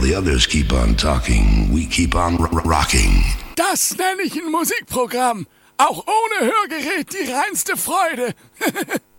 the others keep on talking, we keep on rocking. Das nenne ich ein Musikprogramm. Auch ohne Hörgerät die reinste Freude.